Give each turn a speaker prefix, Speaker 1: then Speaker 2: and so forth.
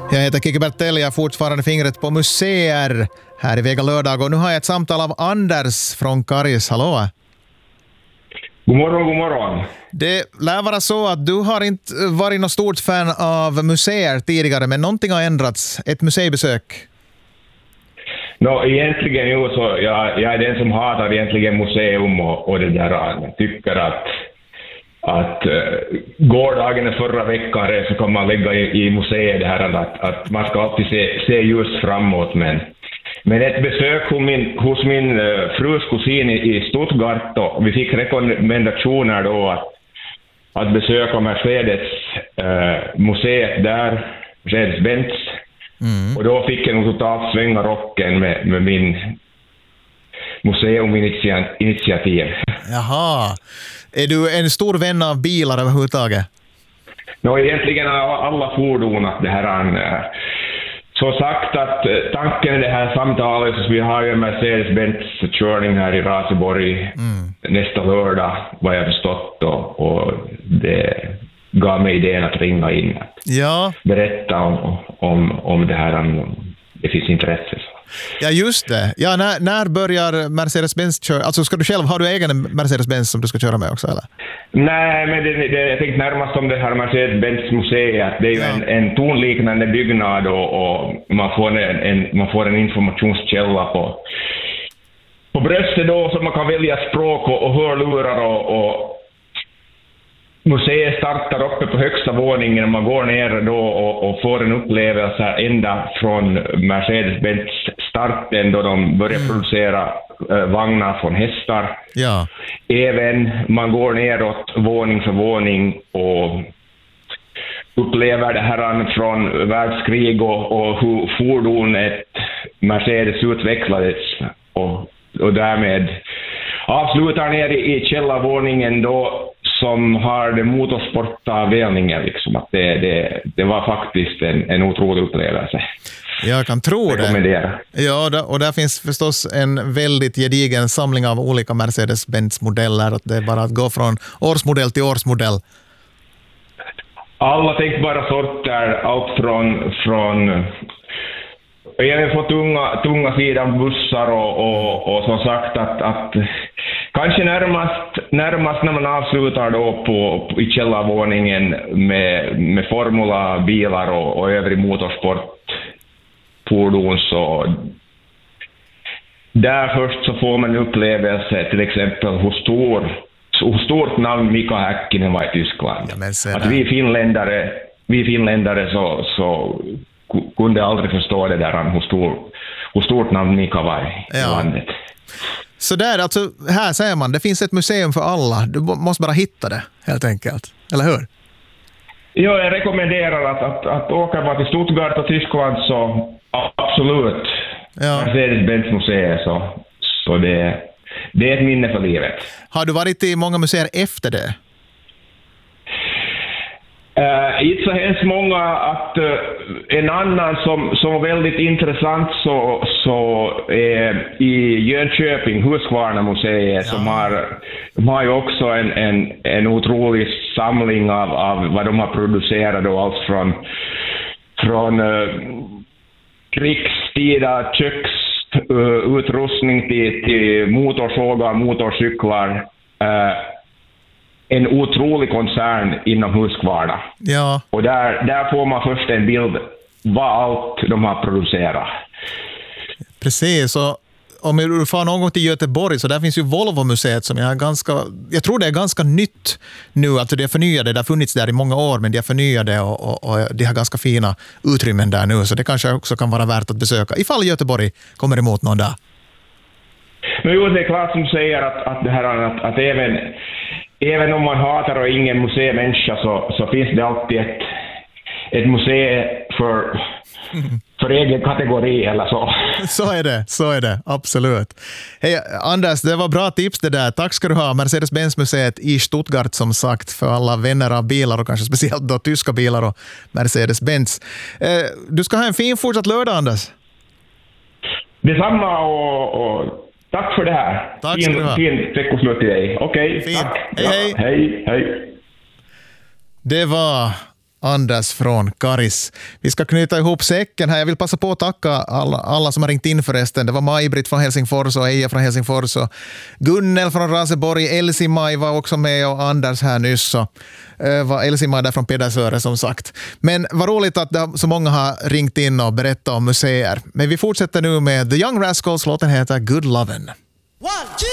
Speaker 1: Jag heter Kiki Bertell, jag har fortfarande fingret på museer här i Vega lördag och nu har jag ett samtal av Anders från Karis. Hallå!
Speaker 2: God morgon, god morgon.
Speaker 1: Det lär vara så att du har inte varit något stort fan av museer tidigare, men någonting har ändrats. Ett museibesök.
Speaker 2: Egentligen ju så, jag är den som hatar egentligen museum och det där. Jag tycker att gårdagen förra veckan så kan man lägga i museet det här att man ska alltid se just framåt, men ett besök hos min frus kusin i Stuttgart och vi fick rekommendationer då att besöka Mercedes museet där, Mercedes-Benz. Och då fick jag nog totalt svänga rocken med min museuminitiativ.
Speaker 1: Jaha. Är du en stor vän av bilar överhuvudtaget?
Speaker 2: Egentligen alla fordon att det här så sagt att tanken i det här samtalet så vi har ju en Mercedes-Benz körning här i Raseborg nästa lördag vad jag förstått och det gav mig idén att ringa in.
Speaker 1: Ja.
Speaker 2: Berätta om det här om det finns intresse.
Speaker 1: Ja, just det. Ja, när börjar Mercedes-Benz köra? Alltså har du egen Mercedes-Benz som du ska köra med också, eller? Nej, men
Speaker 2: jag tänkte närmast om det här Mercedes-Benz museet. Det är ju en tonliknande byggnad och man får en informationskälla på bröstet då så man kan välja språk och hörlurar och museet startar uppe på högsta våningen och man går ner då och får en upplevelse ända från Mercedes-Benz starten då de börjar producera vagnar från hästar.
Speaker 1: Ja.
Speaker 2: Även man går neråt våning för våning och upplever det här från världskrig och hur fordonet Mercedes utvecklades och därmed avslutar ner i källarvåningen då som har den motorsportavdelningen liksom, att det var faktiskt en otrolig upplevelse.
Speaker 1: Jag kan tro det. Ja, och där finns förstås en väldigt gedigen samling av olika Mercedes-Benz-modeller. Det är bara att gå från årsmodell till årsmodell.
Speaker 2: Alla tänkbara sorter, allt från även på tunga sidan bussar och som sagt att kanske närmast när man avslutar då i källarvåningen med formulabilar och övrig motorsportfordon så där först så får man upplevelse till exempel hur stort namn Mika Häkkinen var i Tyskland.
Speaker 1: Ja,
Speaker 2: att vi finländare så kunde aldrig förstå det där hur stort namn Mika var i landet.
Speaker 1: Så där, alltså, här säger man, det finns ett museum för alla. Du måste bara hitta det, helt enkelt. Eller hur?
Speaker 2: Ja, jag rekommenderar att åka bara till Stuttgart och Tyskland så absolut. Ja. Mercedes-Benz museet så det är ett minne för livet.
Speaker 1: Har du varit i många museer efter det?
Speaker 2: Inte så hemskt många att en annan som var väldigt intressant så är i Jönköping, Husqvarna museet som har ju också en otrolig samling av vad de har producerat och allt från krigstida köksutrustning till motorsågar, motorcyklar. En otrolig koncern inom Husqvarna.
Speaker 1: Ja.
Speaker 2: Och där får man först en bild vad allt de har producerat.
Speaker 1: Precis, och om du får någon gång till Göteborg så där finns ju Volvo-museet som jag tror det är ganska nytt nu, alltså det är förnyade, det har funnits där i många år men de har förnyade och de har ganska fina utrymmen där nu så det kanske också kan vara värt att besöka ifall Göteborg kommer emot någon dag.
Speaker 2: Men jo, det är klart som säger att det här att även om man hatar och ingen museimänniska så finns det alltid ett museum för egen kategori eller så.
Speaker 1: Så är det, absolut. Hej Anders, det var bra tips det där. Tack ska du ha. Mercedes-Benz-museet i Stuttgart som sagt för alla vänner av bilar och kanske speciellt då tyska bilar och Mercedes-Benz. Du ska ha en fin fortsatt lördag, Anders.
Speaker 2: Detsamma och tack för det här.
Speaker 1: Tack ska du ha.
Speaker 2: Fin veckoslut till dig. Okej, tack.
Speaker 1: Hej.
Speaker 2: Hej.
Speaker 1: Det var Anders från Karis. Vi ska knyta ihop säcken här. Jag vill passa på att tacka alla som har ringt in förresten. Det var Maj-Britt från Helsingfors och Eija från Helsingfors och Gunnel från Raseborg. Elsie-Maj var också med och Anders här nyss. Så var Elsie-Maj där från Pedersöre som sagt. Men vad roligt att så många har ringt in och berättat om museer. Men vi fortsätter nu med The Young Rascals. Låten heter Good Lovin'.